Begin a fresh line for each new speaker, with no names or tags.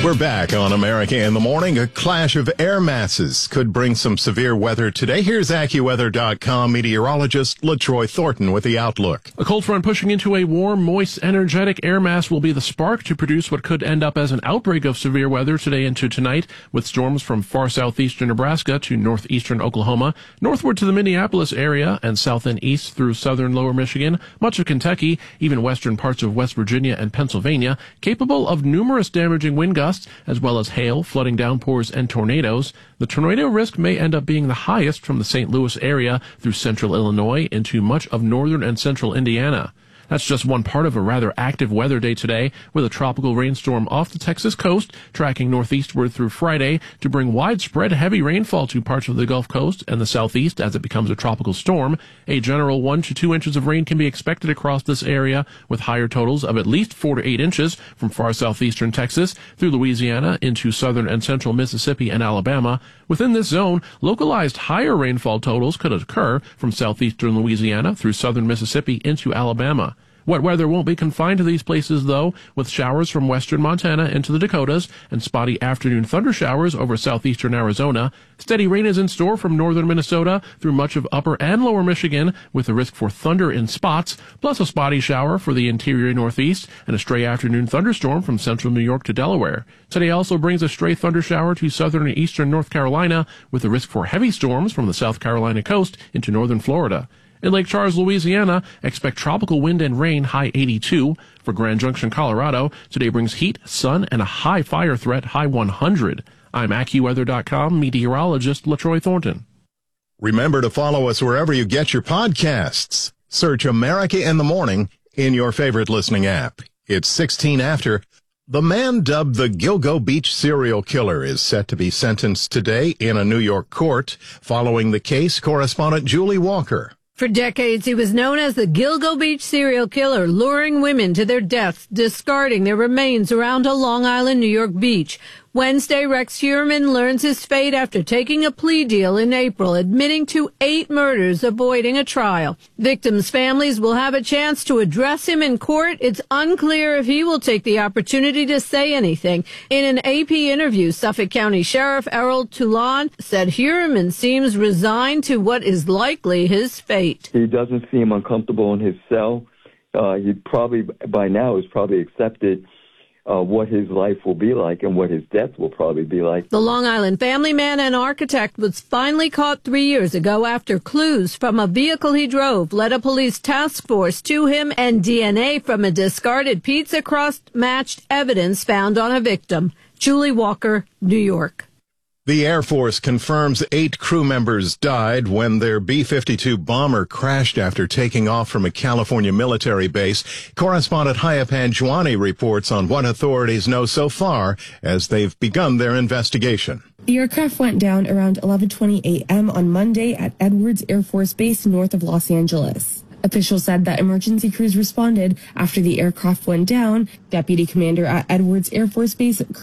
We're back on America in the Morning. A clash of air masses could bring some severe weather today. Here's AccuWeather.com meteorologist LaTroy Thornton with the outlook.
A cold front pushing into a warm, moist, energetic air mass will be the spark to produce what could end up as an outbreak of severe weather today into tonight, with storms from far southeastern Nebraska to northeastern Oklahoma, northward to the Minneapolis area, and south and east through southern lower Michigan, much of Kentucky, even western parts of West Virginia and Pennsylvania, capable of numerous damaging wind gusts, as well as hail, flooding downpours, and tornadoes. The tornado risk may end up being the highest from the St. Louis area through central Illinois into much of northern and central Indiana. That's just one part of a rather active weather day today, with a tropical rainstorm off the Texas coast, tracking northeastward through Friday to bring widespread heavy rainfall to parts of the Gulf Coast and the southeast as it becomes a tropical storm. A general 1 to 2 inches of rain can be expected across this area, with higher totals of at least 4 to 8 inches from far southeastern Texas through Louisiana into southern and central Mississippi and Alabama. Within this zone, localized higher rainfall totals could occur from southeastern Louisiana through southern Mississippi into Alabama. Wet weather won't be confined to these places, though, with showers from western Montana into the Dakotas and spotty afternoon thunder showers over southeastern Arizona. Steady rain is in store from northern Minnesota through much of upper and lower Michigan, with a risk for thunder in spots, plus a spotty shower for the interior northeast and a stray afternoon thunderstorm from central New York to Delaware. Today also brings a stray thunder shower to southern and eastern North Carolina, with a risk for heavy storms from the South Carolina coast into northern Florida. In Lake Charles, Louisiana, expect tropical wind and rain, high 82. For Grand Junction, Colorado, today brings heat, sun, and a high fire threat, high 100. I'm AccuWeather.com meteorologist LaTroy Thornton.
Remember to follow us wherever you get your podcasts. Search America in the Morning in your favorite listening app. It's 16 after. The man dubbed the Gilgo Beach serial killer is set to be sentenced today in a New York court. Following the case, correspondent Julie Walker.
For decades, he was known as the Gilgo Beach serial killer, luring women to their deaths, discarding their remains around a Long Island, New York beach. Wednesday, Rex Heuermann learns his fate after taking a plea deal in April, admitting to 8 murders, avoiding a trial. Victims' families will have a chance to address him in court. It's unclear if he will take the opportunity to say anything. In an AP interview, Suffolk County Sheriff Errol Toulon said Heuermann seems resigned to what is likely his fate.
He doesn't seem uncomfortable in his cell. He probably, by now, has probably accepted what his life will be like and what his death will probably be like.
The Long Island family man and architect was finally caught 3 years ago after clues from a vehicle he drove led a police task force to him, and DNA from a discarded pizza crust matched evidence found on a victim. Julie Walker, New York.
The Air Force confirms 8 crew members died when their B-52 bomber crashed after taking off from a California military base. Correspondent Hayapan Jwani reports on what authorities know so far as they've begun their investigation.
The aircraft went down around 11:20 a.m. on Monday at Edwards Air Force Base north of Los Angeles. Officials said that emergency crews responded after the aircraft went down. Deputy Commander at Edwards Air Force Base,